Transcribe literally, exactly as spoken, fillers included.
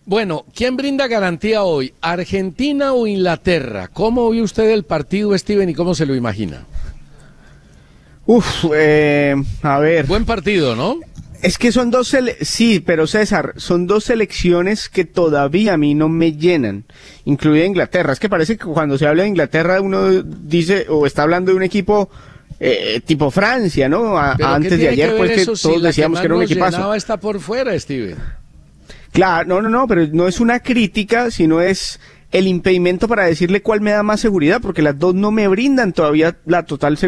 Bueno, ¿quién brinda garantía hoy? ¿Argentina o Inglaterra? ¿Cómo vio usted el partido, Steven, y cómo se lo imagina? Uf, eh, a ver. Buen partido, ¿no? Es que son dos, sele- sí, pero César, son dos selecciones que todavía a mí no me llenan, incluida Inglaterra. Es que parece que cuando se habla de Inglaterra uno dice o está hablando de un equipo eh, tipo Francia, ¿no? A- Pero ¿qué antes de tiene ayer, que pues ver que eso si todos la decíamos que más era un nos equipazo. llenaba está por fuera, Steven? Claro, no, no, no, pero no es una crítica, sino es el impedimento para decirle cuál me da más seguridad, porque las dos no me brindan todavía la total seguridad.